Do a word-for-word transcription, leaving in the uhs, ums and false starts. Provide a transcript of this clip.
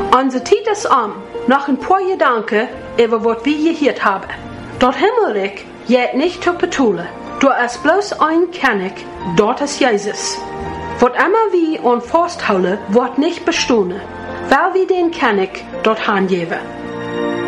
Unser Zeit ist um. Noch ein paar Gedanken über was wir gehört haben. Dort Himmelreich geht nicht zu betullen. Du ist bloß ein König, dort ist Jesus. Was immer wir an festhalten, wird nicht bestehen, weil wir den König dort hingeben.